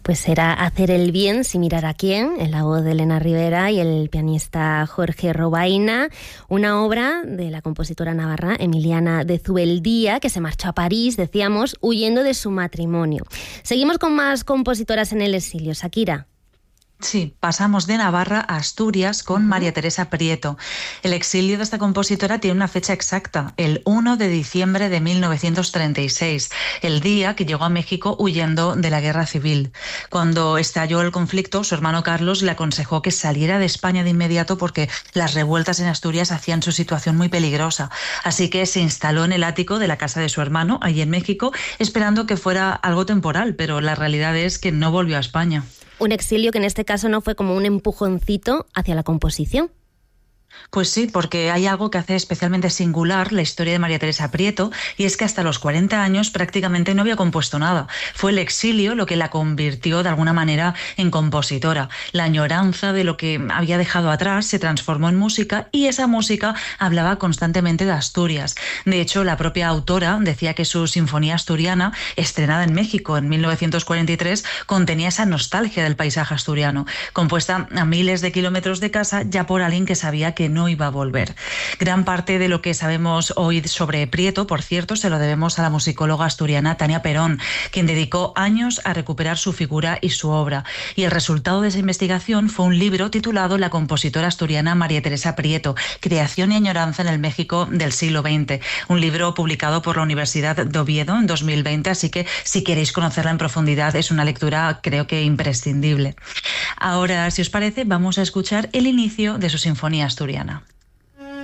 Pues era Hacer el bien sin mirar a quién, en la voz de Elena Rivera y el pianista Jorge Robaina, una obra de la compositora navarra Emiliana de Zubeldía, que se marchó a París, decíamos, huyendo de su matrimonio. Seguimos con más compositoras en el exilio. Shakira. Sí, pasamos de Navarra a Asturias con María Teresa Prieto. El exilio de esta compositora tiene una fecha exacta, el 1 de diciembre de 1936, el día que llegó a México huyendo de la guerra civil. Cuando estalló el conflicto, su hermano Carlos le aconsejó que saliera de España de inmediato porque las revueltas en Asturias hacían su situación muy peligrosa. Así que se instaló en el ático de la casa de su hermano, allí en México, esperando que fuera algo temporal, pero la realidad es que no volvió a España. Un exilio que en este caso no fue como un empujoncito hacia la composición. Pues sí, porque hay algo que hace especialmente singular la historia de María Teresa Prieto, y es que hasta los 40 años prácticamente no había compuesto nada. Fue el exilio lo que la convirtió de alguna manera en compositora. La añoranza de lo que había dejado atrás se transformó en música, y esa música hablaba constantemente de Asturias. De hecho, la propia autora decía que su Sinfonía Asturiana, estrenada en México en 1943, contenía esa nostalgia del paisaje asturiano, compuesta a miles de kilómetros de casa ya por alguien que sabía que no iba a volver. Gran parte de lo que sabemos hoy sobre Prieto, por cierto, se lo debemos a la musicóloga asturiana Tania Perón, quien dedicó años a recuperar su figura y su obra. Y el resultado de esa investigación fue un libro titulado La compositora asturiana María Teresa Prieto, creación y añoranza en el México del siglo XX. Un libro publicado por la Universidad de Oviedo en 2020, así que si queréis conocerla en profundidad es una lectura creo que imprescindible. Ahora, si os parece, vamos a escuchar el inicio de su Sinfonía Asturiana.